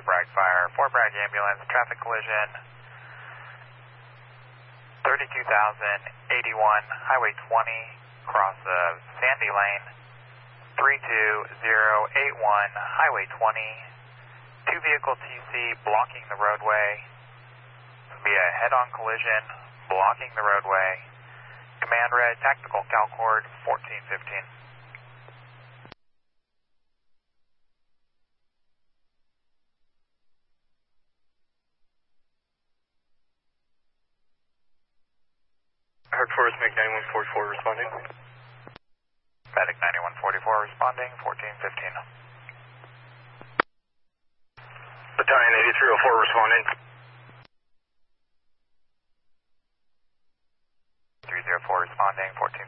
Bragg Fire, 4 Bragg Ambulance, traffic collision, 32,081, Highway 20, cross of Sandy Lane, 32081, Highway 20, 2 vehicle TC blocking the roadway. This will be a head-on collision, blocking the roadway. Command red, tactical CalCord 1415. Heard Forest Medic 9144 responding. Medic 9144 responding, 1415. Battalion 8304 responding. 304 responding, 1415.